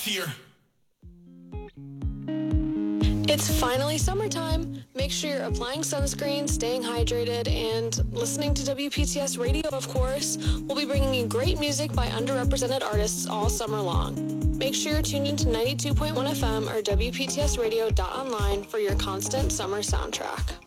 here. It's finally summertime. Make sure you're applying sunscreen, staying hydrated, and listening to WPTS Radio, of course. We'll be bringing you great music by underrepresented artists all summer long. Make sure you're tuned into 92.1 FM or WPTSradio.online for your constant summer soundtrack.